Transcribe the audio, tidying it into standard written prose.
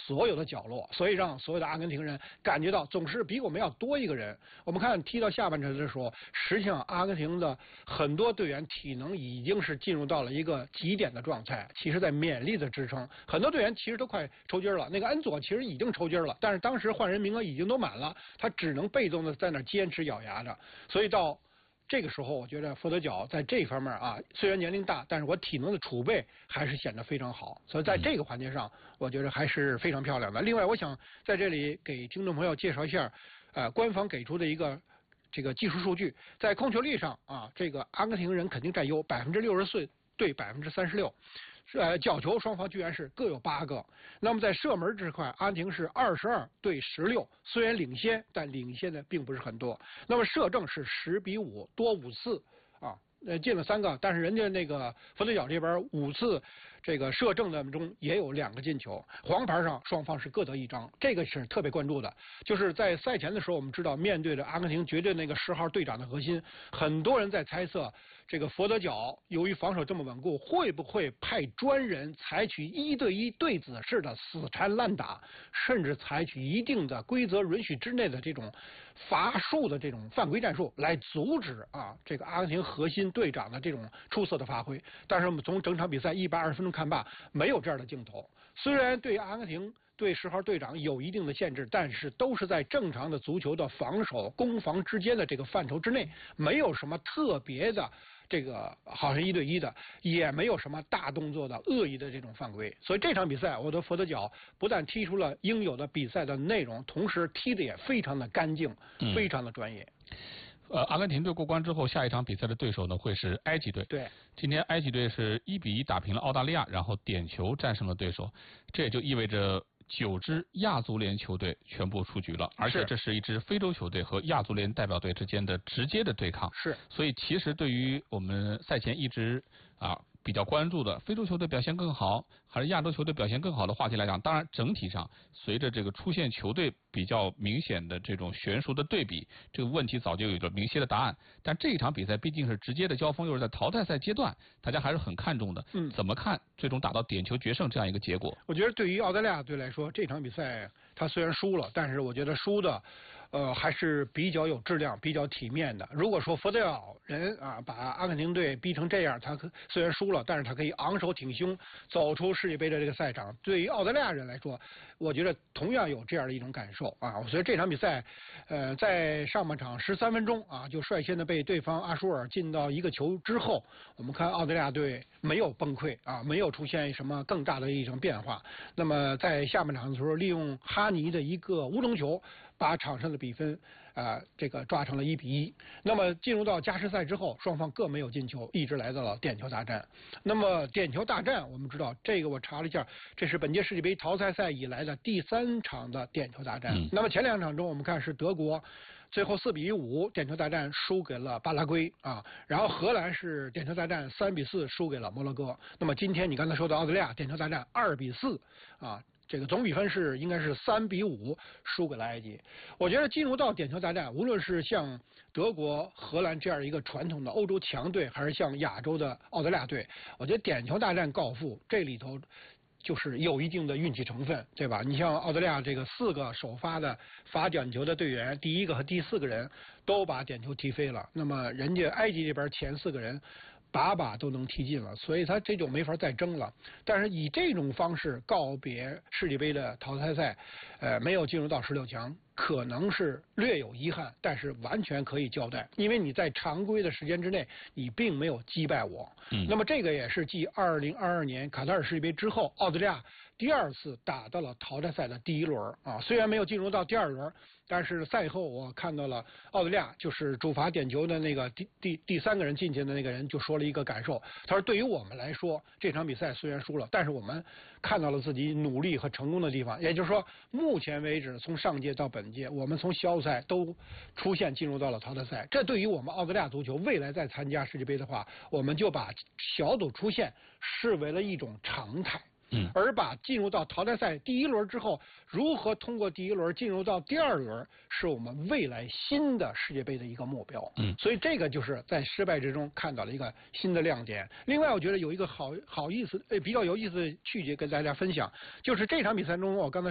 所有的角落，所以让所有的阿根廷人感觉到总是比我们要多一个人。我们看踢到下半程的时候，实际上阿根廷的很多队员体能已经是进入到了一个极点的状态，其实在勉力的支撑，很多队员其实都快抽筋了。那个恩佐其实已经抽筋了，但是当时换人名额已经都满了，他只能被动的在那坚持咬牙着，所以到这个时候，我觉得佛得角在这方面啊，虽然年龄大，但是我体能的储备还是显得非常好，所以在这个环节上，我觉得还是非常漂亮的。另外，我想在这里给听众朋友介绍一下，官方给出的一个这个技术数据，在控球率上啊，这个阿根廷人肯定占优，64%对36%。角球双方居然是各有8个。那么在射门这块，阿根廷是22对16，虽然领先，但领先的并不是很多。那么射正是10-5，多5次啊。进了3个，但是人家那个佛得角这边5次这个射正的中也有2个进球，黄牌上双方是各得1张，这个是特别关注的。就是在赛前的时候，我们知道面对着阿根廷绝对那个10号队长的核心，很多人在猜测这个佛得角由于防守这么稳固，会不会派专人采取1对1对子式的死缠烂打，甚至采取一定的规则允许之内的这种罚术的这种犯规战术来阻止啊这个阿根廷核心队长的这种出色的发挥。但是我们从整场比赛120分钟看罢，没有这样的镜头。虽然对阿根廷对10号队长有一定的限制，但是都是在正常的足球的防守攻防之间的这个范畴之内，没有什么特别的这个好像1对1的，也没有什么大动作的恶意的这种犯规。所以这场比赛，我的佛得角不但踢出了应有的比赛的内容，同时踢得也非常的干净，非常的专业。 阿根廷队过关之后，下一场比赛的对手呢会是埃及队。 对， 今天埃及队是1-1打平了澳大利亚，然后点球战胜了对手，这也就意味着9支亚足联球队全部出局了，而且这是一支非洲球队和亚足联代表队之间的直接的对抗。 是， 所以其实对于我们赛前一直比较关注的非洲球队表现更好，还是亚洲球队表现更好的话题来讲，当然整体上随着这个出现球队比较明显的这种悬殊的对比，这个问题早就有了明晰的答案。但这一场比赛毕竟是直接的交锋，又是在淘汰赛阶段，大家还是很看重的。怎么看最终打到点球决胜这样一个结果？ 我觉得对于澳大利亚队来说，这场比赛他虽然输了，但是我觉得输的还是比较有质量、比较体面的。如果说佛得角人啊把阿根廷队逼成这样，他虽然输了，但是他可以昂首挺胸走出世界杯的这个赛场。对于澳大利亚人来说，我觉得同样有这样的一种感受啊。我觉得这场比赛，在上半场13分钟啊，就率先的被对方阿舒尔进到1个球之后，我们看澳大利亚队没有崩溃啊，没有出现什么更大的一种变化。那么在下半场的时候，利用哈尼的一个乌龙球，把场上的比分这个抓成了1-1。那么进入到加时赛之后，双方各没有进球，一直来到了点球大战。那么点球大战，我们知道这个我查了一下，这是本届世界杯淘汰赛以来的第3场的点球大战。那么前2场中，我们看是德国最后4-5点球大战输给了巴拉圭啊，然后荷兰是点球大战3-4输给了摩洛哥。那么今天你刚才说的澳大利亚点球大战2-4啊。这个总比分应该是3-5输给了埃及。我觉得进入到点球大战，无论是像德国、荷兰这样一个传统的欧洲强队，还是像亚洲的澳大利亚队，我觉得点球大战告负这里头就是有一定的运气成分，对吧？你像澳大利亚这个4个首发的罚点球的队员，第1个和第4个人都把点球踢飞了，那么人家埃及这边前4个人把都能踢进了，所以他这就没法再争了。但是以这种方式告别世界杯的淘汰赛，没有进入到16强，可能是略有遗憾，但是完全可以交代，因为你在常规的时间之内，你并没有击败我。那么这个也是继2022年卡塔尔世界杯之后，澳大利亚第2次打到了淘汰赛的第1轮啊，虽然没有进入到第2轮，但是赛后我看到了澳大利亚就是主罚点球的那个第3个人进去的那个人就说了一个感受，他说对于我们来说，这场比赛虽然输了，但是我们看到了自己努力和成功的地方，也就是说，目前为止从上届到本届，我们从小组赛都出现进入到了淘汰赛，这对于我们澳大利亚足球未来再参加世界杯的话，我们就把小组出线视为了一种常态。而把进入到淘汰赛第1轮之后，如何通过第1轮进入到第2轮，是我们未来新的世界杯的一个目标。所以这个就是在失败之中看到了一个新的亮点。另外，我觉得有一个比较有意思的细节跟大家分享，就是这场比赛中我刚才